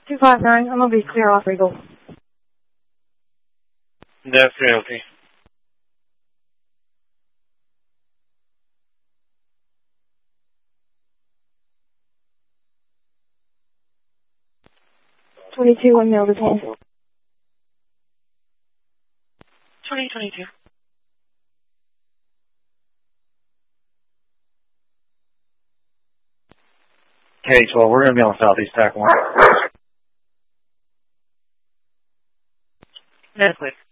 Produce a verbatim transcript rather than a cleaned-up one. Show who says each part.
Speaker 1: two five nine, I'm going to be clear off Regal.
Speaker 2: That's realty.
Speaker 1: twenty-two, one mil to ten.
Speaker 2: twenty twenty-two.
Speaker 3: K twelve, we're going to be on Southeast Tack one.
Speaker 2: That's quick.